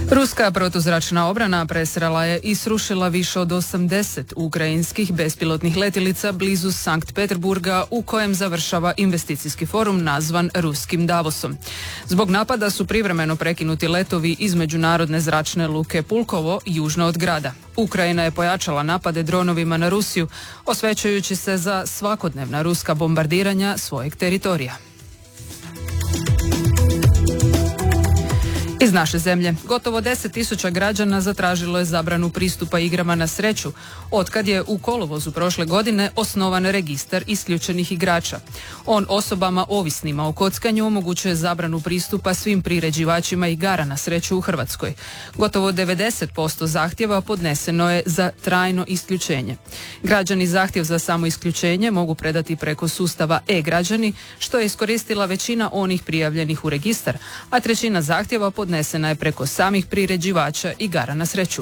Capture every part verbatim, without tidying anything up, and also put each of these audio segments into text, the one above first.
Ruska protuzračna obrana presrela je i srušila više od osamdeset ukrajinskih bespilotnih letjelica blizu Sankt Peterburga u kojem završava investicijski forum nazvan Ruskim Davosom. Zbog napada su privremeno prekinuti letovi iz međunarodne zračne luke Pulkovo južno od grada. Ukrajina je pojačala napade dronovima na Rusiju, osvećajući se za svakodnevna ruska bombardiranja svojeg teritorija. Iz naše zemlje, gotovo deset tisuća građana zatražilo je zabranu pristupa igrama na sreću, otkad je u kolovozu prošle godine osnovan registar isključenih igrača. On osobama ovisnima o kockanju omogućuje zabranu pristupa svim priređivačima igara na sreću u Hrvatskoj. Gotovo devedeset posto zahtjeva podneseno je za trajno isključenje. Građani zahtjev za samo isključenje mogu predati preko sustava e-građani, što je iskoristila većina onih prijavljenih u registar, a trećina zahtjeva podnesena Podnesena je preko samih priređivača igara na sreću.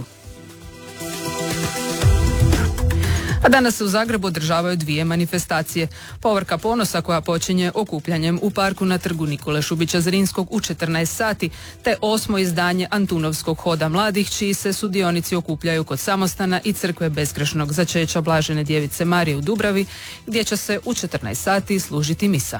A danas se u Zagrebu održavaju dvije manifestacije. Povorka ponosa koja počinje okupljanjem u parku na trgu Nikole Šubića Zrinskog u četrnaest sati, te osmo izdanje Antunovskog hoda mladih, čiji se sudionici okupljaju kod samostana i crkve Beskrešnog začeća Blažene djevice Marije u Dubravi, gdje će se u četrnaest sati služiti misa.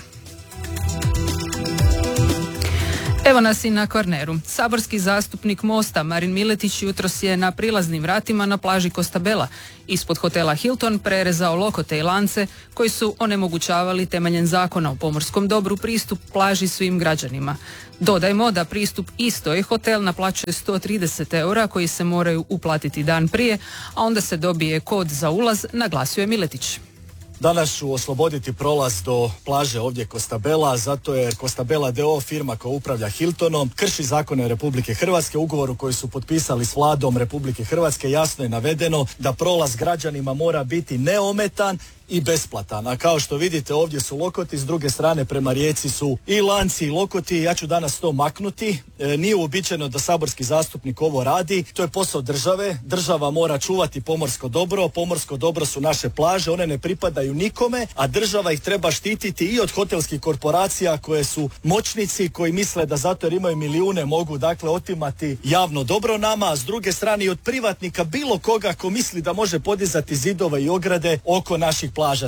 Evo nas i na Kvarneru. Saborski zastupnik Mosta Marin Miletić jutros je na prilaznim vratima na plaži Costabella ispod hotela Hilton prerezao lokote i lance koji su onemogućavali temeljem zakona o pomorskom dobru pristup plaži svim građanima. Dodajmo da pristup istoj hotel naplaćuje sto trideset eura koji se moraju uplatiti dan prije, a onda se dobije kod za ulaz, naglasio je Miletić. Danas ću osloboditi prolaz do plaže ovdje Costabella, zato je Costabella d o o firma koja upravlja Hiltonom, krši zakone Republike Hrvatske. Ugovoru koji su potpisali s vladom Republike Hrvatske jasno je navedeno da prolaz građanima mora biti neometan i besplatan. A kao što vidite ovdje su lokoti, s druge strane prema rijeci su i lanci i lokoti. Ja ću danas to maknuti. E, nije uobičajeno da saborski zastupnik ovo radi. To je posao države. Država mora čuvati pomorsko dobro. Pomorsko dobro su naše plaže. One ne pripadaju nikome, a država ih treba štititi i od hotelskih korporacija koje su moćnici, koji misle da zato jer imaju milijune mogu dakle otimati javno dobro nama, a s druge strane i od privatnika bilo koga ko misli da može podizati zidove i ograde oko naših plaža.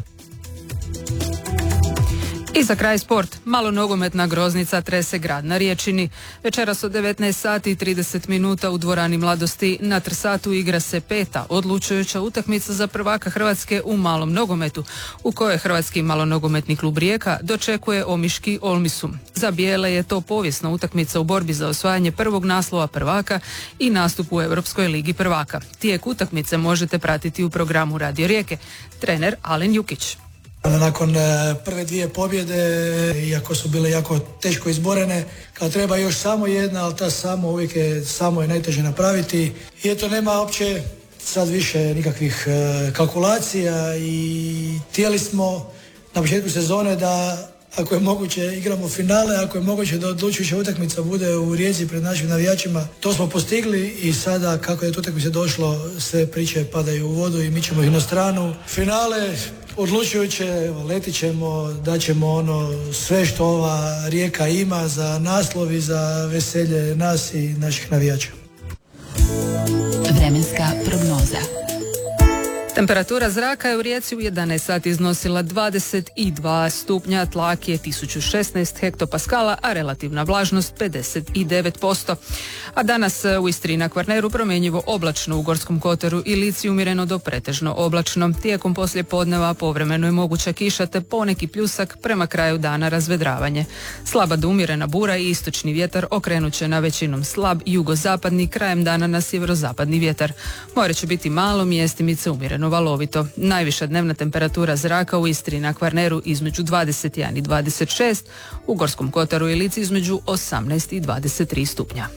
I za kraj sport. Malo nogometna groznica trese grad na Riječini. Večeras od devetnaest sati i trideset minuta u dvorani Mladosti na Trsatu igra se peta odlučujuća utakmica za prvaka Hrvatske u malom nogometu, u kojoj Hrvatski malonogometni klub Rijeka dočekuje Omiški Olmisum. Za bijele je to povijesna utakmica u borbi za osvajanje prvog naslova prvaka i nastup u Europskoj ligi prvaka. Tijek utakmice možete pratiti u programu Radio Rijeke. Trener Alen Jukić. Nakon prve dvije pobjede, iako su bile jako teško izborene, kad treba još samo jedna, ali ta samo uvijek je, samo je najteže napraviti. I eto, nema uopće sad više nikakvih kalkulacija i htjeli smo na početku sezone da ako je moguće igramo finale, ako je moguće da odlučujuća utakmica bude u Rijeci pred našim navijačima. To smo postigli i sada kako je to utakmice došlo, sve priče padaju u vodu i mi ćemo ih na stranu. Finale odlučujuće, letit ćemo, daćemo ono sve što ova Rijeka ima za naslov i za veselje nas i naših navijača. Vremenska prognoza. Temperatura zraka je u Rijeci u jedanaest sati iznosila dvadeset dva stupnja, tlak je tisuću šesnaest hektopaskala, a relativna vlažnost pedeset devet posto. A danas u Istri i na Kvarneru promjenjivo oblačno, u Gorskom kotaru i Lici umjereno do pretežno oblačno. Tijekom poslijepodneva povremeno je moguća kiša te poneki pljusak, prema kraju dana razvedravanje. Slaba do umjerena bura i istočni vjetar okrenut će na većinom slab jugozapadni, krajem dana na sjeverozapadni vjetar. More će biti malo, mjestimice umjereno valovito. Najviša dnevna temperatura zraka u Istri i na Kvarneru između dvadeset jedan i dvadeset šest, u Gorskom kotaru i Lici između osamnaest i dvadeset tri stupnja.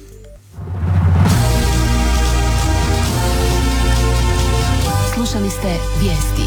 Slušali ste vijesti.